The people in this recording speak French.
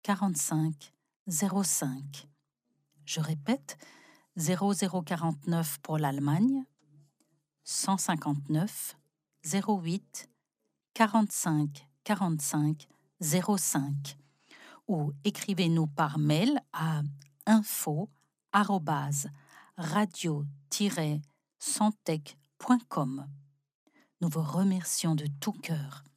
45 05. Je répète, 0049 pour l'Allemagne, 159 08 45 45 05, ou écrivez-nous par mail à info@radio-santec.com. Nous vous remercions de tout cœur.